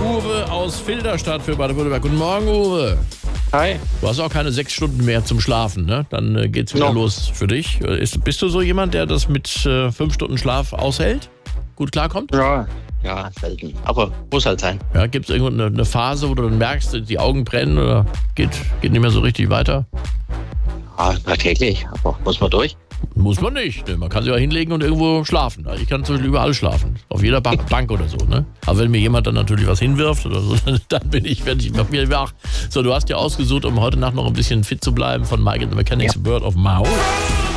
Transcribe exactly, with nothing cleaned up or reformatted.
Uwe aus Filderstadt für Baden-Württemberg. Guten Morgen, Uwe. Hi. Du hast auch keine sechs Stunden mehr zum Schlafen, ne? Dann äh, geht's wieder No. los für dich. Ist, bist du so jemand, der das mit äh, fünf Stunden Schlaf aushält? Gut klarkommt? Ja, ja, selten. Aber muss halt sein. Ja, gibt es irgendwo eine, eine Phase, wo du dann merkst, die Augen brennen oder geht, geht nicht mehr so richtig weiter? Ja, na, täglich. Aber muss man durch. Muss man nicht. Ne? Man kann sich ja hinlegen und irgendwo schlafen. Ich kann zum Beispiel überall schlafen. Auf jeder ba- Bank oder so. Ne? Aber wenn mir jemand dann natürlich was hinwirft oder so, dann bin ich, werde ich mir wach. So, du hast ja ausgesucht, um heute Nacht noch ein bisschen fit zu bleiben, von Mike and the Mechanics, Ja. Bird of Mouth.